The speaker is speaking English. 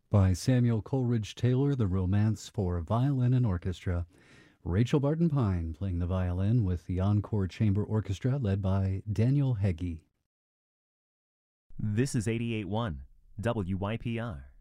By Samuel Coleridge Taylor, The Romance for Violin and Orchestra. Rachel Barton Pine playing the violin with the Encore Chamber Orchestra led by Daniel Heggie. This is 88.1 WYPR.